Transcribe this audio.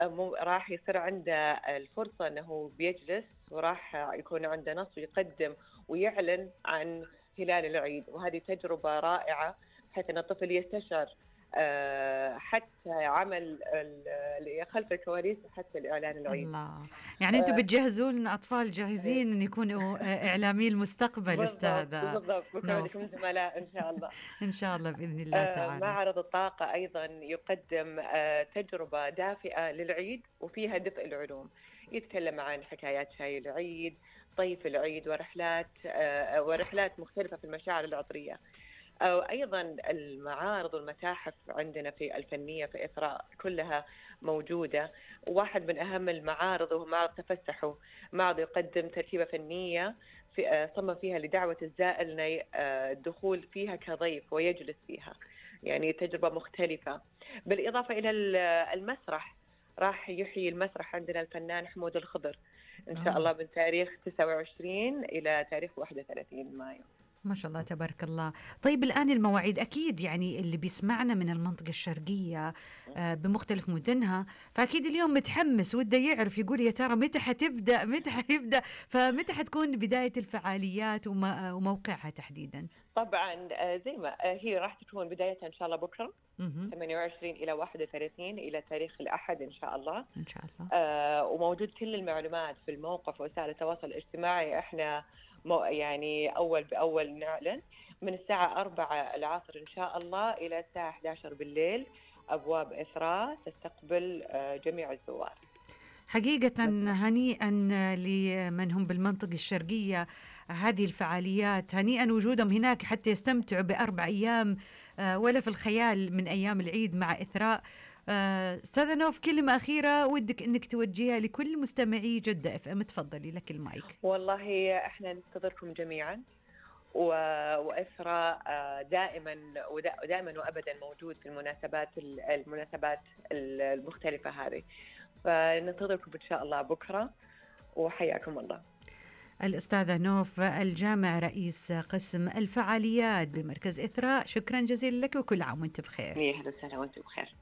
راح يصير عنده الفرصة أنه بيجلس، وراح يكون عنده نص ويقدم ويعلن عن هلال العيد. وهذه تجربة رائعة بحيث أن الطفل يستشعر حتى عمل اللي خلف الكواليس حتى الإعلان العيد. الله، يعني أنتم آه، بتجهزون أطفال جاهزين أن يكونوا إعلامي المستقبل بالضبط أستاذة بالضبط، بكون نوف. عندكم زملاء إن شاء الله. إن شاء الله بإذن الله تعالى. معرض الطاقة أيضا يقدم تجربة دافئة للعيد وفيها دفء العلوم. يتكلم عن حكايات شاي العيد، طيف العيد، ورحلات مختلفة في المشاعر العطرية. أيضا المعارض والمتاحف عندنا في الفنية في إثراء كلها موجودة. واحد من أهم المعارض هو معرض تفسحوا، معرض يقدم تركيبة فنية صمم فيها لدعوة الزائر الدخول فيها كضيف ويجلس فيها، يعني تجربة مختلفة. بالإضافة إلى المسرح، راح يحيي المسرح عندنا الفنان حمود الخضر إن شاء آه. الله من تاريخ 29 إلى تاريخ 31 مايو. ما شاء الله تبارك الله. طيب الآن المواعيد أكيد يعني اللي بيسمعنا من المنطقة الشرقية بمختلف مدنها، فأكيد اليوم متحمس وده يعرف، يقول يا ترى متى حتبدأ، متى حيبدأ، فمتى حتكون بداية الفعاليات وموقعها تحديدا؟ طبعا زي ما هي راح تكون بداية إن شاء الله بكرة مهم. 28 إلى 31 إلى تاريخ الأحد إن شاء الله. إن شاء الله. وموجود كل المعلومات في الموقع ووسائل التواصل الاجتماعي. إحنا يعني أول بأول نعلن من الساعة 4 العصر إن شاء الله إلى الساعة 11 بالليل. أبواب إثراء تستقبل جميع الزوار. حقيقة هنيئا لمن هم بالمنطقة الشرقية هذه الفعاليات، هنيئا وجودهم هناك حتى يستمتعوا بأربع أيام ولا في الخيال من أيام العيد مع إثراء. أستاذة نوف، كلمة أخيرة ودك أنك توجهها لكل مستمعي جدة اف ام، تفضلي لك المايك. والله إحنا ننتظركم جميعا، وإثراء دائما ودائما وأبدا موجود في المناسبات المختلفة هذه. فننتظركم إن شاء الله بكرة، وحياكم الله. الأستاذة نوف الجامع، رئيس قسم الفعاليات بمركز إثراء، شكرا جزيلا لك وكل عام وانت بخير. أهلا وسهلا وأنتم بخير.